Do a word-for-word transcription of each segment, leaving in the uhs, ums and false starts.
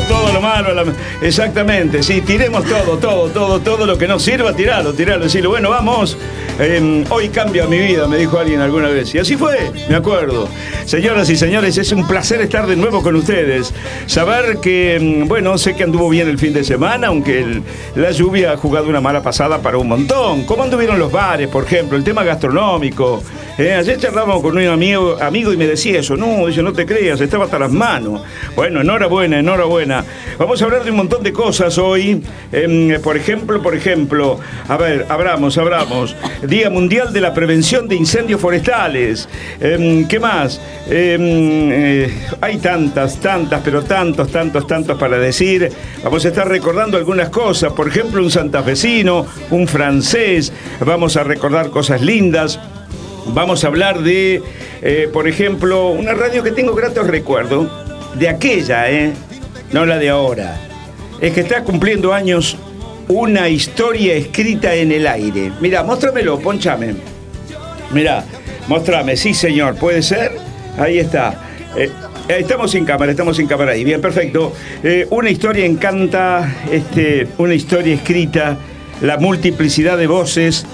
tiremos todo lo malo. A la... Exactamente, sí, tiremos todo, todo, todo, todo lo que no sirva, tiralo, tiralo. Decirlo, bueno, vamos, eh, hoy cambia mi vida, me dijo alguien alguna vez. Y así fue, me acuerdo. Señoras y señores, es un placer estar de nuevo con ustedes. Saber que, bueno, sé que anduvo bien el fin de semana, aunque el, la lluvia ha jugado una mala pasada para un montón. ¿Cómo anduvieron los bares, por ejemplo? El tema gastronómico. Eh, ayer charlábamos con un amigo, amigo y me decía eso. No, dice, no te creas, estaba hasta las manos. Bueno, enhorabuena, enhorabuena. Vamos a hablar de un montón de cosas hoy. Eh, por ejemplo, por ejemplo, a ver, abramos, abramos. Día Mundial de la Prevención de Incendios Forestales. Eh, ¿Qué más? Eh, eh, hay tantas, tantas, pero tantos, tantos, tantos para decir. Vamos a estar recordando algunas cosas. Por ejemplo, un santafesino, un francés. Vamos a recordar cosas lindas. Vamos a hablar de, eh, por ejemplo, una radio que tengo gratos recuerdos. De aquella, ¿eh? No la de ahora. Es que está cumpliendo años una historia escrita en el aire. Mirá, móstramelo, ponchame. Mirá, móstrame, sí señor, ¿puede ser? Ahí está. Eh, estamos sin cámara, estamos sin cámara ahí. Bien, perfecto. Eh, una historia encanta, este, una historia escrita, la multiplicidad de voces.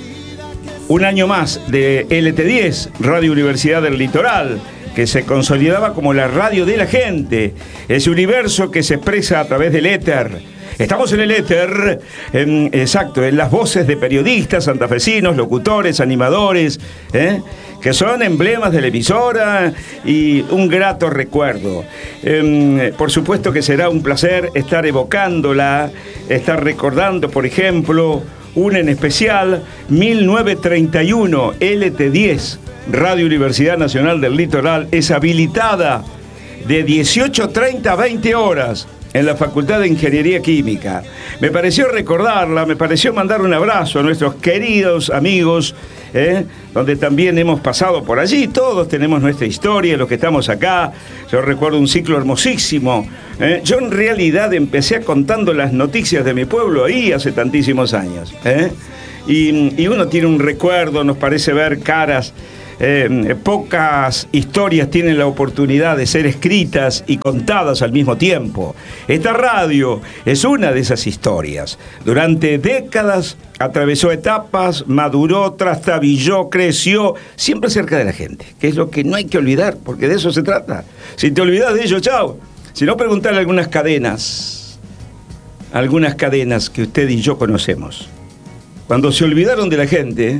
Un año más de L T diez, Radio Universidad del Litoral, que se consolidaba como la radio de la gente, ese universo que se expresa a través del éter. Estamos en el éter, en, exacto, en las voces de periodistas, santafesinos, locutores, animadores, ¿eh? que son emblemas de la emisora y un grato recuerdo. Eh, por supuesto que será un placer estar evocándola, estar recordando, por ejemplo, una en especial, mil novecientos treinta y uno, L T diez, Radio Universidad Nacional del Litoral, es habilitada de dieciocho treinta a veinte horas en la Facultad de Ingeniería Química. Me pareció recordarla, me pareció mandar un abrazo a nuestros queridos amigos, ¿eh? donde también hemos pasado por allí. Todos tenemos nuestra historia, los que estamos acá. Yo recuerdo un ciclo hermosísimo. ¿eh? Yo en realidad empecé contando las noticias de mi pueblo ahí hace tantísimos años. ¿eh? Y, y uno tiene un recuerdo, nos parece ver caras. Eh, pocas historias tienen la oportunidad de ser escritas y contadas al mismo tiempo. Esta radio es una de esas historias. Durante décadas atravesó etapas, maduró, trastabilló, creció, siempre cerca de la gente, que es lo que no hay que olvidar, porque de eso se trata. Si te olvidas de ello, chao. Si no, preguntarle algunas cadenas, algunas cadenas que usted y yo conocemos. Cuando se olvidaron de la gente,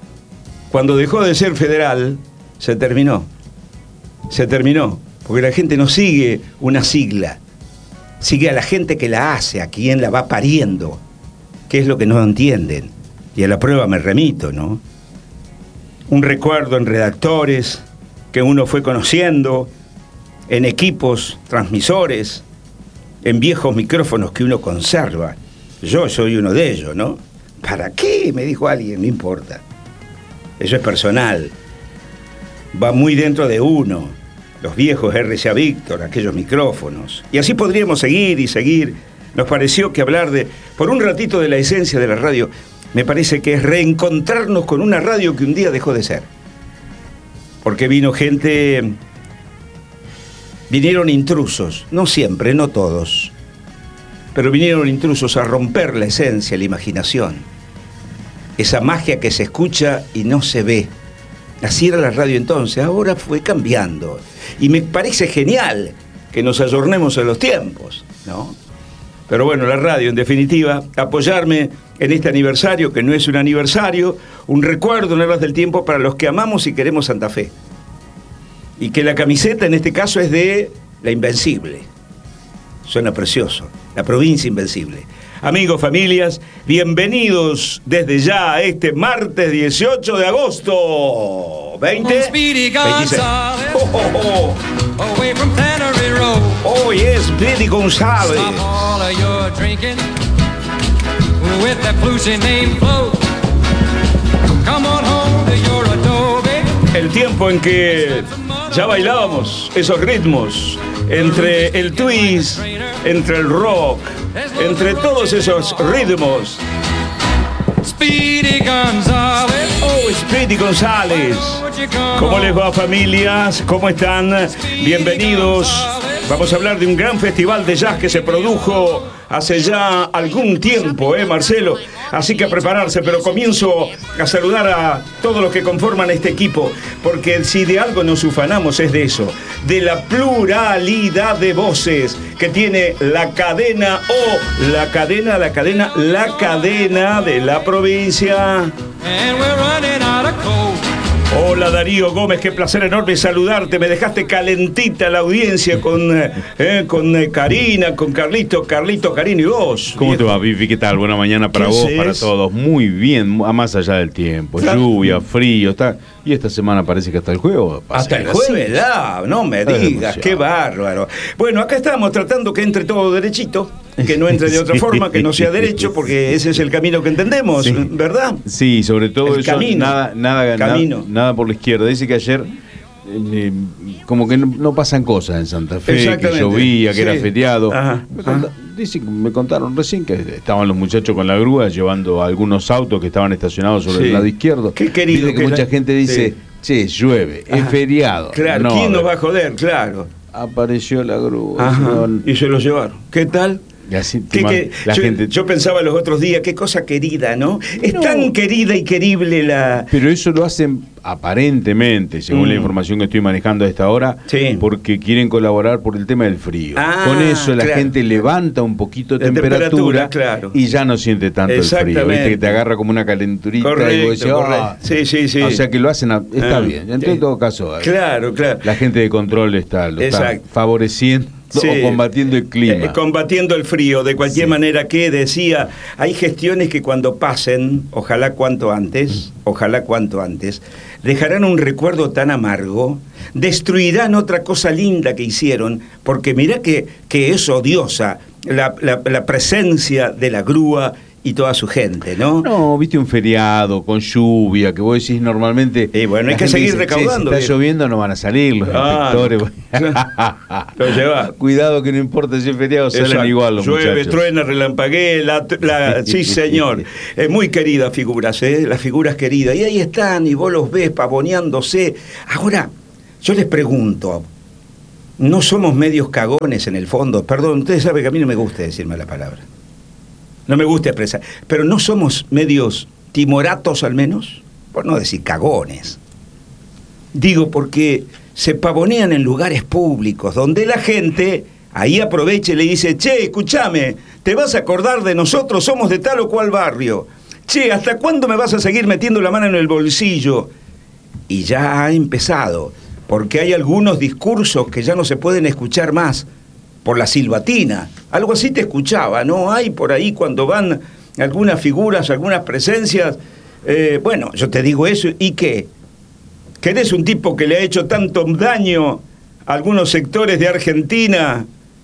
cuando dejó de ser federal, se terminó. Se terminó. Porque la gente no sigue una sigla. Sigue a la gente que la hace, a quien la va pariendo. Que es lo que no entienden. Y a la prueba me remito, ¿no? Un recuerdo en redactores que uno fue conociendo, en equipos transmisores, en viejos micrófonos que uno conserva. Yo soy uno de ellos, ¿no? ¿Para qué? Me dijo alguien, no importa. Eso es personal, va muy dentro de uno, los viejos R C A Víctor, aquellos micrófonos. Y así podríamos seguir y seguir. Nos pareció que hablar de, por un ratito, de la esencia de la radio, me parece que es reencontrarnos con una radio que un día dejó de ser. Porque vino gente, vinieron intrusos, no siempre, no todos, pero vinieron intrusos a romper la esencia, la imaginación. Esa magia que se escucha y no se ve. Así era la radio entonces, ahora fue cambiando. Y me parece genial que nos ayornemos a los tiempos, ¿no? Pero bueno, la radio, en definitiva, apoyarme en este aniversario, que no es un aniversario, un recuerdo en Alas del Tiempo para los que amamos y queremos Santa Fe. Y que la camiseta, en este caso, es de La Invencible. Suena precioso, la provincia invencible. Amigos, familias, bienvenidos desde ya a este martes dieciocho de agosto. ¿veinte? veintiséis. Oh, oh, oh. Oh, yes, Speedy González. El tiempo en que ya bailábamos esos ritmos entre el twist, entre el rock, entre todos esos ritmos. Speedy González. Oh, Speedy González. ¿Cómo les va, familias? ¿Cómo están? Bienvenidos Vamos a hablar de un gran festival de jazz que se produjo hace ya algún tiempo, ¿eh, Marcelo? Así que a prepararse, pero comienzo a saludar a todos los que conforman este equipo, porque si de algo nos ufanamos es de eso, de la pluralidad de voces que tiene la cadena o la cadena, la cadena, la cadena de la provincia. And we're running out of coal. Hola Darío Gómez, qué placer enorme saludarte. Me dejaste calentita la audiencia con, eh, con eh, Karina, con Carlito, Carlito, Karina y vos. ¿Cómo viejo? te va, Vivi? ¿Qué tal? Buena mañana para ¿Qué vos, haces? para todos. Muy bien, a más allá del tiempo. Claro. Lluvia, frío, está. Y esta semana parece que hasta el jueves. va a Hasta ser el así. jueves, ya, no me Es digas, demasiado. qué bárbaro. Bueno, acá estamos tratando que entre todo derechito, que no entre de otra Sí. forma, que no sea derecho, porque ese es el camino que entendemos, Sí. ¿verdad? Sí, sobre todo El eso, camino. nada, nada, Camino. nada, nada por la izquierda. Dice que ayer eh, como que no, no pasan cosas en Santa Fe, que Exactamente. llovía, que Sí. era feriado. Ajá, Me, ajá. conta- dice, me contaron recién que estaban los muchachos con la grúa llevando algunos autos que estaban estacionados sobre Sí. el lado izquierdo. Qué querido Dice que que mucha la- gente dice, Sí. che, llueve, es Ajá. feriado. Claro, No, ¿quién nos a va a ver, joder? Claro. apareció la grúa. Ajá. no- Y se lo llevaron. ¿Qué tal? y así Que- te que- ma- la yo, gente. yo pensaba los otros días, qué cosa querida, ¿no? Es No. tan querida y querible la... Pero eso lo hacen aparentemente, según Mm. la información que estoy manejando a esta hora, Sí. porque quieren colaborar por el tema del frío. Ah, Con eso la claro. gente levanta un poquito de La temperatura, temperatura, claro. y ya no siente tanto el frío. Exactamente. Viste que te agarra como una calenturita y Correcto, vos decís, correcto. "Ah". Sí, sí, sí. O sea que lo hacen, a- está Ah, bien. En sí. todo caso, Claro, claro. la gente de control está, lo está Exacto. favoreciendo Sí. o combatiendo el clima. Eh, combatiendo el frío, de cualquier Sí. manera que decía, hay gestiones que cuando pasen, ojalá cuanto antes, ojalá cuanto antes, dejarán un recuerdo tan amargo, destruirán otra cosa linda que hicieron, porque mirá que, que es odiosa la, la- la presencia de la grúa y toda su gente, ¿no? No, viste un feriado con lluvia, que vos decís normalmente. Y bueno, hay la que gente seguir dice, "Che, recaudando, si está viejo". lloviendo, no van a salir los Ah, inspectores. Lo lleva. Cuidado que no importa si es feriado, salen Exacto. igual los Llueve, muchachos. truena, relampaguea, la, la- sí señor. Eh, muy queridas figuras, ¿eh? Las figuras queridas. Y ahí están, y vos los ves pavoneándose. Ahora, yo les pregunto, ¿no somos medios cagones en el fondo? Perdón, ustedes saben que a mí no me gusta decirme la palabra. No me gusta expresar. Pero ¿no somos medios timoratos al menos? Por no decir cagones. Digo porque se pavonean en lugares públicos donde la gente ahí aprovecha y le dice, che, escúchame, ¿te vas a acordar de nosotros? Somos de tal o cual barrio. Che, ¿hasta cuándo me vas a seguir metiendo la mano en el bolsillo? Y ya ha empezado, porque hay algunos discursos que ya no se pueden escuchar más por la silbatina. Algo así te escuchaba, ¿no? Hay por ahí cuando van algunas figuras, algunas presencias. Eh, bueno, yo te digo eso, ¿y qué? ¿Que eres un tipo que le ha hecho tanto daño a algunos sectores de Argentina,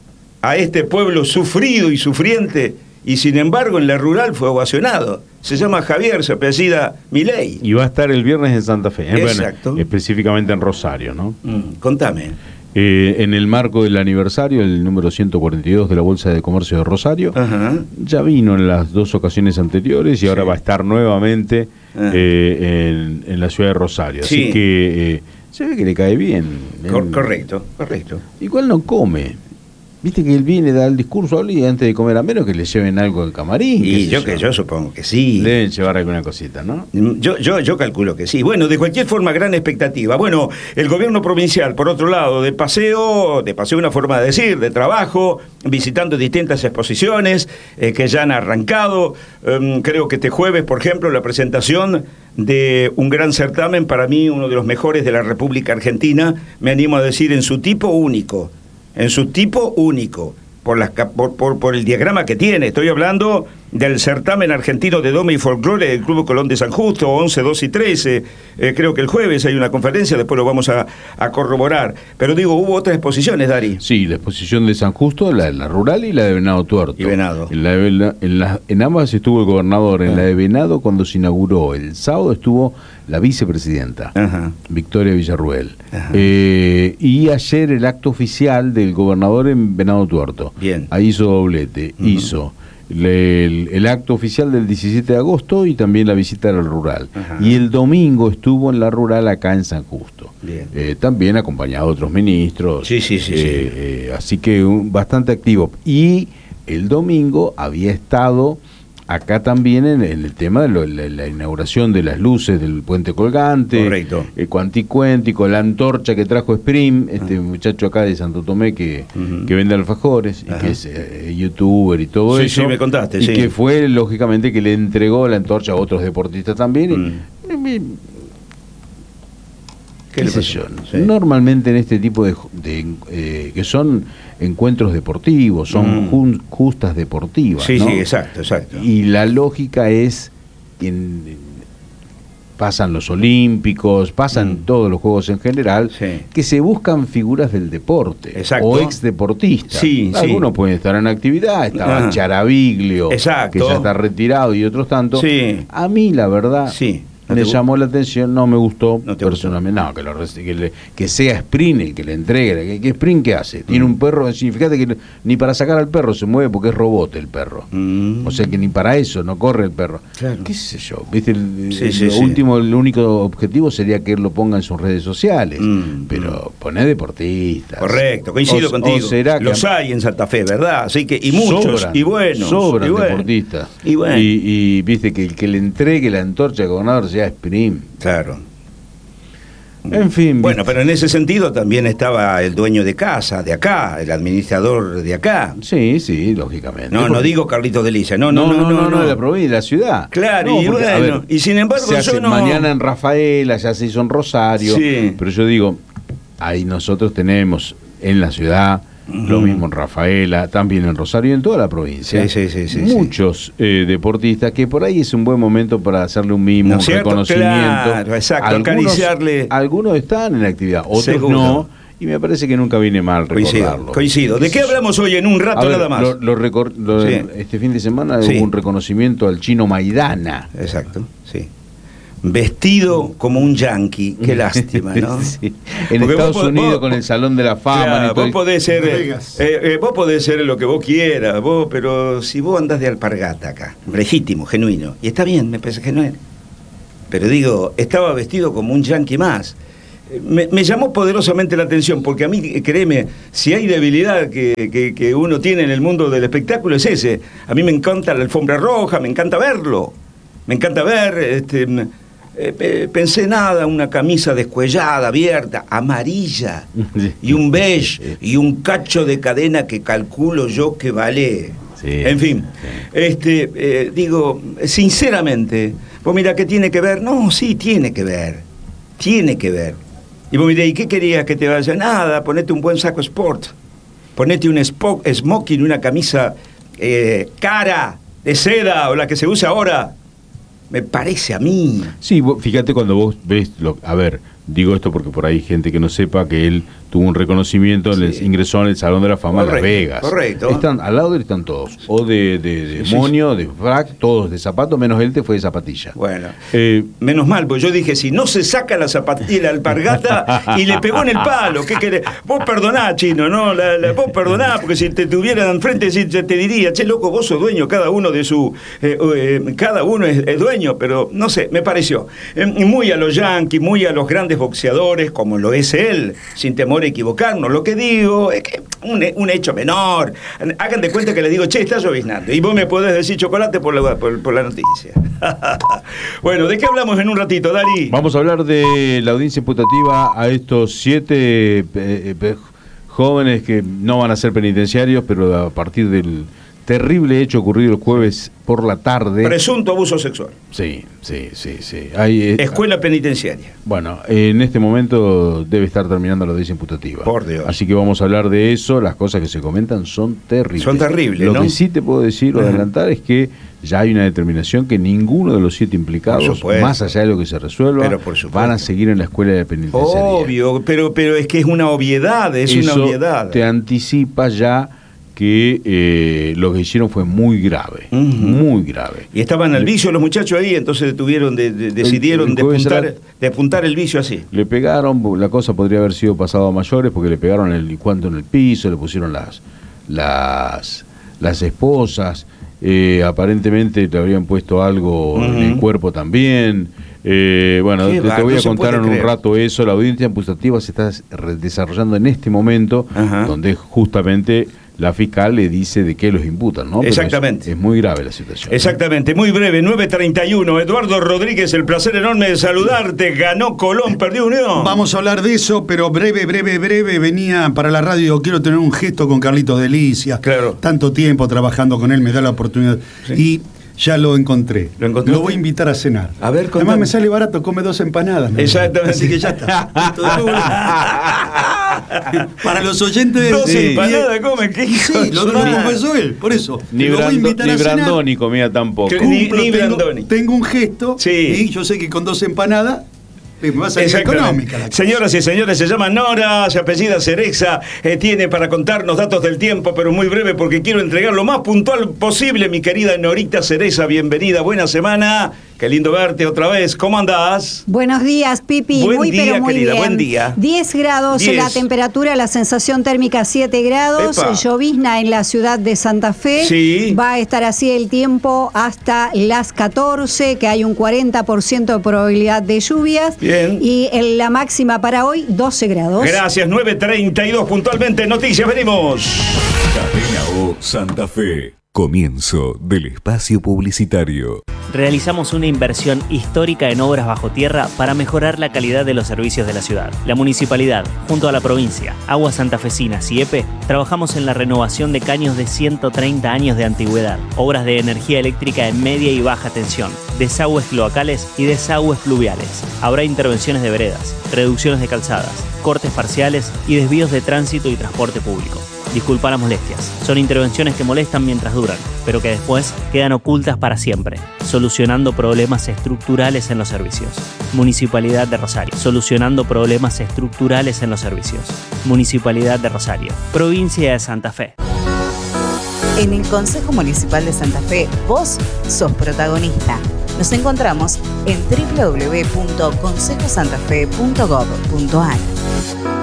a este pueblo sufrido y sufriente, y sin embargo en la rural fue ovacionado? Se llama Javier, se apellida Milei. Y va a estar el viernes en Santa Fe, eh, bueno, Exacto. específicamente en Rosario, ¿no? Mm, contame. Eh, en el marco del aniversario, el número ciento cuarenta y dos de la Bolsa de Comercio de Rosario, Ajá. ya vino en las dos ocasiones anteriores y ahora Sí. va a estar nuevamente Ah. eh, en, en la ciudad de Rosario. Sí. Así que eh, se ve que le cae bien. Cor- En- correcto, correcto. Igual no come. Viste que él viene, da el discurso, habla y antes de comer, a menos que le lleven algo al camarín. qué Y sé yo que yo supongo que sí. Le deben llevar alguna cosita, ¿no? Yo, yo, yo calculo que sí. Bueno, de cualquier forma, gran expectativa. Bueno, el gobierno provincial, por otro lado, de paseo, de paseo una forma de decir, de trabajo, visitando distintas exposiciones eh, que ya han arrancado. Um, creo que este jueves, por ejemplo, la presentación de un gran certamen, para mí uno de los mejores de la República Argentina, me animo a decir, en su tipo único. En su tipo único, por, las, por, por, por el diagrama que tiene. Estoy hablando del certamen argentino de Doma y Folclore del Club Colón de San Justo, once, doce y trece. Eh, creo que el jueves hay una conferencia, después lo vamos a, a corroborar. Pero digo, hubo otras exposiciones, Dari. Sí, la exposición de San Justo, la de la rural y la de Venado Tuerto. Y Venado. En, la de Vela- en, la- en ambas estuvo el gobernador. En Ah. la de Venado, cuando se inauguró el sábado, estuvo la vicepresidenta, Ajá. Victoria Villarruel. Ajá. Eh, y ayer el acto oficial del gobernador en Venado Tuerto. Bien. Ahí hizo doblete. Ujú. Hizo le- el, el acto oficial del diecisiete de agosto y también la visita a la rural. Ajá. Y el domingo estuvo en la rural acá en San Justo. Bien. Eh, también acompañado de otros ministros. Sí, sí, sí, Eh, sí. eh, así que un- bastante activo. Y el domingo había estado acá también en, en el tema de lo- la, la inauguración de las luces del puente colgante. Correcto. El cuanticuéntico, la antorcha que trajo Sprim, este muchacho acá de Santo Tomé que, Ujú. que vende alfajores y Ajá. que es eh, youtuber y todo Sí, eso. sí, me contaste, y sí. que fue, lógicamente, que le entregó la antorcha a otros deportistas también. y- Mm. y- ¿Qué qué le sé pasó? yo, Sí. normalmente en este tipo de, de, eh, que son encuentros deportivos, son Mm. jun- justas deportivas, Sí, ¿no? sí, exacto, exacto. Y la lógica es que en- pasan los olímpicos, pasan Mm. todos los juegos en general, Sí. que se buscan figuras del deporte Exacto. o ex deportistas. Sí, sí. Algunos pueden estar en actividad, estaba Ajá. Charaviglio, Exacto. que ya está retirado, y otros tantos. Sí. A mí la verdad Sí. ¿No me te gu- llamó la atención, no me gustó ¿No te personalmente. No, que, lo reci- que, le- que sea Sprint el que le entregue. ¿Qué, qué Sprint qué hace? Tiene un perro, significate que ni para sacar al perro se mueve porque es robot el perro. Mm. O sea que ni para eso no corre el perro. Claro. ¿Qué sé yo? ¿Viste? El, Sí, el- sí, lo sí. último, el único objetivo sería que él lo ponga en sus redes sociales. Mm, Pero poné deportistas. Correcto, coincido O- contigo. o será que Los hay en Santa Fe, ¿verdad? Así que, y muchos, sobran, y buenos. sobran y bueno, deportistas. Y bueno, y, y, viste que el que le entregue la antorcha al gobernador sea Sprint. claro. En fin, Bueno, viste. pero en ese sentido también estaba el dueño de casa, de acá, el administrador de acá. Sí, sí, lógicamente. No, no Porque- digo Carlito Delicia, no, No, no, no, no, de la provincia, de la ciudad. Claro, No, y porque, a bueno, y sin embargo se yo hace no- mañana en Rafaela, ya se hizo en Rosario, Sí. pero yo digo, ahí nosotros tenemos en la ciudad, lo Ujú. mismo en Rafaela, también en Rosario y en toda la provincia, Sí, sí, sí, sí, muchos eh, deportistas que por ahí es un buen momento para hacerle un mimo, ¿No un es cierto? reconocimiento. Claro, exacto, acariciarle. Algunos están en actividad, otros Seguro. no, y me parece que nunca viene mal Coincido, recordarlo. coincido. ¿De qué hablamos hoy en un rato A ver, nada más? lo- lo recor- lo- Sí. Este fin de semana Sí. hubo un reconocimiento al chino Maidana. Exacto, sí. Vestido como un yanqui, qué lástima, ¿no? Sí. En Porque Estados vos po- Unidos vos- con el Salón de la Fama. Claro, y todo vos el- podés ser, eh, Vegas. eh, eh, vos podés ser lo que vos quieras, vos, pero si vos andás de alpargata acá, legítimo, genuino, y está bien, me parece genuino. Pero digo, estaba vestido como un yanqui más. Eh, Me, me llamó poderosamente la atención, porque a mí, eh, créeme, si hay debilidad que, que- que uno tiene en el mundo del espectáculo es ese. A mí me encanta la alfombra roja, me encanta verlo. Me encanta ver, este, mm, eh, pe- pensé nada, una camisa descuellada, abierta, amarilla, y un beige, y un cacho de cadena que calculo yo que vale. Sí, En fin, sí. este, eh, digo, sinceramente, vos mira, ¿qué tiene que ver? No, sí, tiene que ver, tiene que ver. Y vos mirá, ¿y qué querías que te vaya? Nada, ponete un buen saco sport, ponete un spo- smoking, una camisa eh, cara, de seda, o la que se usa ahora. Me parece a mí. Sí, vos- fíjate cuando vos ves, lo, a ver, digo esto porque por ahí hay gente que no sepa que él tuvo un reconocimiento, Sí. les ingresó en el Salón de la Fama de Las Correcto, Vegas. correcto. Están, al lado de él están todos, o de, de, de Sí, sí, moño, de frac, todos de zapato, menos él te fue de zapatilla. Bueno. Eh, Menos mal, pues yo dije, si no se saca la zapatilla, la alpargata y le pegó en el palo, ¿qué querés? Vos perdoná, chino, ¿no? La- la- vos perdoná, porque si te tuvieran enfrente sí, te te diría, che, loco, vos sos dueño, cada uno de su... eh, eh, cada uno es, es dueño, pero no sé, me pareció. Eh, muy a los yanquis, muy a los grandes boxeadores, como lo es él, sin temor a equivocarnos. Lo que digo es que un, un hecho menor. Hagan de cuenta que le digo, che, está lloviznando. Y vos me podés decir chocolate por la, por, por la noticia. Bueno, ¿de qué hablamos en un ratito, Dari? Vamos a hablar de la audiencia imputativa a estos siete eh, eh, jóvenes que no van a ser penitenciarios, pero a partir del terrible hecho ocurrido el jueves por la tarde. Presunto abuso sexual. Sí, sí, sí, sí. Hay, eh, Escuela penitenciaria. Bueno, en este momento debe estar terminando la audiencia imputativa. Por Dios. Así que vamos a hablar de eso. Las cosas que se comentan son terribles. Son terribles, Lo ¿no? que sí te puedo decir o Ajá. adelantar es que ya hay una determinación que ninguno de los siete Por implicados, supuesto. más allá de lo que se resuelva, Pero por supuesto. van a seguir en la escuela de penitenciaria. Obvio, pero, pero es que es una obviedad, es Eso una obviedad. te anticipa ya que eh, lo que hicieron fue muy grave, Ujú. muy grave. Y estaban al vicio los muchachos ahí, entonces tuvieron de, de- decidieron el jueves despuntar, era- despuntar el vicio así. Le pegaron, la cosa podría haber sido pasado a mayores porque le pegaron el licuado en el piso, le pusieron las las, las esposas. eh, aparentemente te habrían puesto algo uh-huh. en el cuerpo también. Eh, bueno, te, te voy a contar en un creer. rato eso. La audiencia imputativa se está desarrollando en este momento, uh-huh. donde justamente la fiscal le dice de qué los imputan, ¿no? Exactamente. Es, es muy grave la situación. Exactamente, ¿eh? Muy breve, nueve treinta y uno. Eduardo Rodríguez, el placer enorme de saludarte. Ganó Colón, perdió Unión. Vamos a hablar de eso, pero breve, breve, breve. Venía para la radio, quiero tener un gesto con Carlitos Delicia. Claro. Tanto tiempo trabajando con él, me da la oportunidad. Sí. Y ya lo encontré. ¿Lo encontré? Lo voy a invitar a cenar. A ver, contame. Además me sale barato, come dos empanadas, ¿no? Exactamente. Así que ya está. Para los oyentes... Dos sí. empanadas comen, ¿qué hijo? Sí, lo, lo confesó él, por eso. Ni, lo Brando, voy a invitar ni a cenar. Brandoni comía tampoco. Cumplo, ni, ni tengo, Brandoni. Tengo un gesto, sí. y yo sé que con dos empanadas me va a salir económica la cosa. Señoras y señores, se llama Nora, se apellida Cereza, eh, tiene para contarnos datos del tiempo, pero muy breve porque quiero entregar lo más puntual posible, mi querida Norita Cereza, bienvenida, buena semana, qué lindo verte otra vez, ¿cómo andás? Buenos días, Pipi, buen muy día, pero muy querida, bien. Buen día. diez grados diez. La temperatura, la sensación térmica siete grados, Epa. llovizna en la ciudad de Santa Fe, sí. va a estar así el tiempo hasta las catorce, que hay un cuarenta por ciento de probabilidad de lluvias, bien. Y el la máxima para hoy, doce grados. Gracias, nueve treinta y dos puntualmente, noticias, venimos. Cadena O Santa Fe. Comienzo del espacio publicitario. Realizamos una inversión histórica en obras bajo tierra para mejorar la calidad de los servicios de la ciudad. La municipalidad, junto a la provincia, Aguas Santafesinas y E P E, trabajamos en la renovación de caños de ciento treinta años de antigüedad, obras de energía eléctrica en media y baja tensión, desagües cloacales y desagües pluviales. Habrá intervenciones de veredas, reducciones de calzadas, cortes parciales y desvíos de tránsito y transporte público. Disculpa las molestias. Son intervenciones que molestan mientras duran, pero que después quedan ocultas para siempre, solucionando problemas estructurales en los servicios. Municipalidad de Rosario. Solucionando problemas estructurales en los servicios. Municipalidad de Rosario. Provincia de Santa Fe. En el Consejo Municipal de Santa Fe, vos sos protagonista. Nos encontramos en doble u doble u doble u punto consejo santa fe punto gov punto a r.